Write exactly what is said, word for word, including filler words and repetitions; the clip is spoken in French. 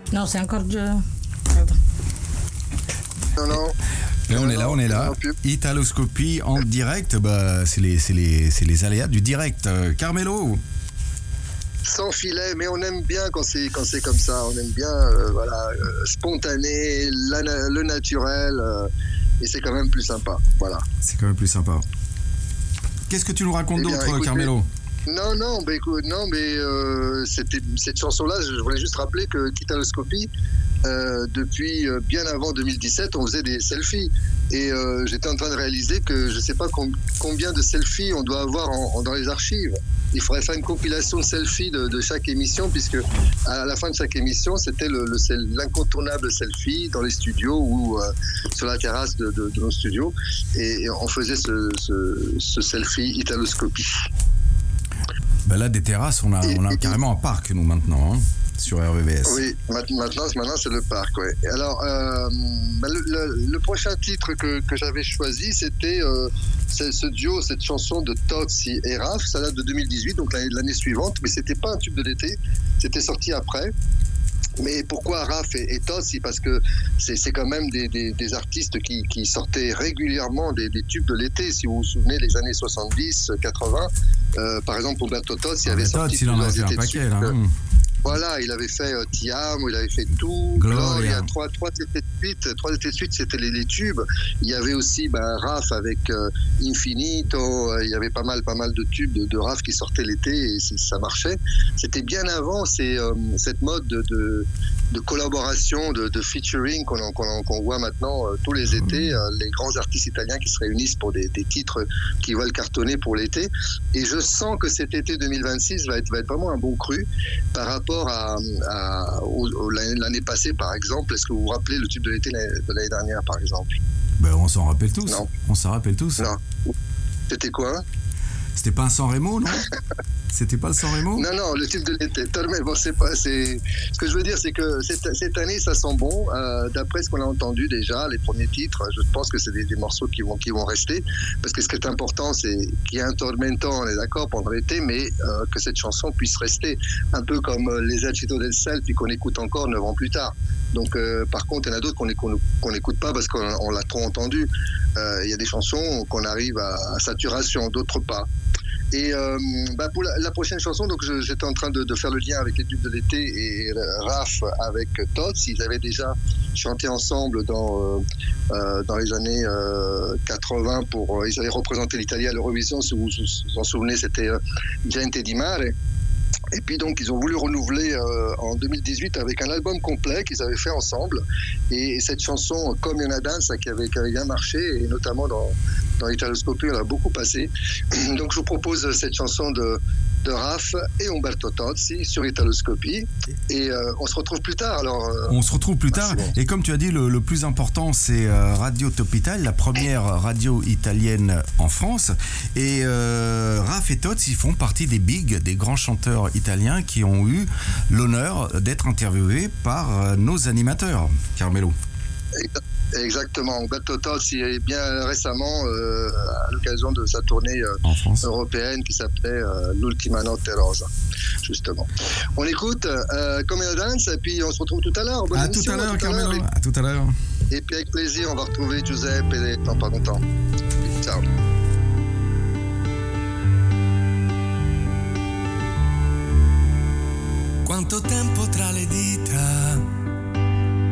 Non, c'est encore de... Non, non. Et on est là, on est là. Italoscopie en direct, bah, c'est, les, c'est, les, c'est les aléas du direct. Euh, Carmelo. Sans filet, mais on aime bien quand c'est, quand c'est comme ça. On aime bien, euh, voilà, euh, spontané, la, le naturel, euh, et c'est quand même plus sympa. Voilà. C'est quand même plus sympa. Qu'est-ce que tu nous racontes eh bien, d'autre, écoutez, Carmelo? Non, non, bah, écoute, non, mais euh, c'était, cette chanson-là, je voulais juste rappeler que Italoscopie, euh, depuis euh, bien avant deux mille dix-sept, on faisait des selfies. Et euh, j'étais en train de réaliser que je ne sais pas com- combien de selfies on doit avoir en, en, dans les archives. Il faudrait faire une compilation de selfies de, de chaque émission, puisque à la fin de chaque émission, c'était le, le, l'incontournable selfie dans les studios ou euh, sur la terrasse de, de, de nos studios. Et, et on faisait ce, ce, ce selfie Italoscopie. Ben là, des terrasses, on a, on a carrément un parc, nous, maintenant, hein, sur R V V S. Oui, maintenant, maintenant c'est le parc, ouais. Alors, euh, ben le, le, le prochain titre que, que j'avais choisi, c'était euh, ce duo, cette chanson de Tozzi et Raf. Ça date de deux mille dix-huit, donc l'année, l'année suivante, mais c'était pas un tube de l'été, c'était sorti après. Mais pourquoi Raf et, et Tozzi? Parce que c'est, c'est quand même des, des, des artistes qui, qui sortaient régulièrement des, des tubes de l'été. Si vous vous souvenez, les années soixante-dix, quatre-vingts, euh, par exemple, Umberto Tozzi avait sorti Tozzi, il en avait fait un paquet, là. Hum. Voilà, il avait fait euh, Ti amo, il avait fait tout, Gloria, Gloria, trois, trois étés de suite, trois étés de suite, c'était les, les tubes. Il y avait aussi ben, Raf avec euh, Infinito, euh, il y avait pas mal, pas mal de tubes de, de Raf qui sortaient l'été et ça marchait. C'était bien avant c'est, euh, cette mode de, de, de collaboration, de, de featuring qu'on, qu'on, qu'on voit maintenant euh, tous les étés, euh, les grands artistes italiens qui se réunissent pour des, des titres qui veulent cartonner pour l'été. Et je sens que cet été deux mille vingt-six va être, va être vraiment un bon cru par rapport À, à, au, l'année passée, par exemple. Est-ce que vous vous rappelez le tube de l'été de l'année dernière, par exemple? Ben, on s'en rappelle tous. Non. On s'en rappelle tous. Non. C'était quoi? C'était pas un San Remo, non? C'était pas le San Remo? Non, non, le tube de l'été. Bon, c'est pas, c'est... Ce que je veux dire, c'est que cette, cette année, ça sent bon. Euh, d'après ce qu'on a entendu déjà, les premiers titres, je pense que c'est des, des morceaux qui vont, qui vont rester. Parce que ce qui est important, c'est qu'il y ait un tormento, on est d'accord, pendant l'été, mais euh, que cette chanson puisse rester. Un peu comme les Acito del Sel, puis qu'on écoute encore neuf ans plus tard. Donc, euh, par contre, il y en a d'autres qu'on qu'on n'écoute pas parce qu'on on l'a trop entendu. Euh, il y a des chansons qu'on arrive à, à saturation, d'autres pas. Et euh, bah pour la, la prochaine chanson, donc je, j'étais en train de, de faire le lien avec les tubes de l'été et Raf avec Tozzi. Ils avaient déjà chanté ensemble dans euh, dans les années euh, quatre-vingts. Pour ils avaient représenté l'Italie à l'Eurovision. Si vous vous en souvenez, c'était euh, Gente di Mare. Et puis donc ils ont voulu renouveler euh, en deux mille dix-huit avec un album complet qu'ils avaient fait ensemble. Et, et cette chanson Comme Una Danza qui avait, qui avait bien marché, et notamment dans, dans Italoscopie, on a beaucoup passé. Donc je vous propose cette chanson de, de Raf et Umberto Tozzi sur Italoscopie. Et euh, on se retrouve plus tard. Alors, euh, on se retrouve plus tard. Bon. Et comme tu as dit, le, le plus important, c'est euh, Radio Top Italia, la première radio italienne en France. Et euh, Raf et Tozzi font partie des bigs, des grands chanteurs italiens qui ont eu l'honneur d'être interviewés par euh, nos animateurs. Carmelo. Exactement. Umberto Tozzi est bien récemment, euh, à l'occasion de sa tournée euh, européenne qui s'appelait euh, L'Ultima Notte Rosa, justement. On écoute euh, Comme Una Danza et puis on se retrouve tout à l'heure. Bonne à émission, tout à l'heure, à tout Carmelo. À, l'heure. à tout à l'heure. Et puis avec plaisir, on va retrouver Giuseppe dans pas longtemps. Ciao. Quanto tempo tra le dita